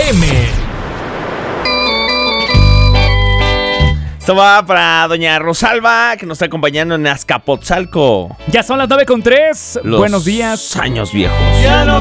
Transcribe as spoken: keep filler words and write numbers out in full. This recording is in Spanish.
M. Esto va para doña Rosalba, que nos está acompañando en Azcapotzalco. Ya son las nueve con tres. Buenos días. Años viejos. Ya no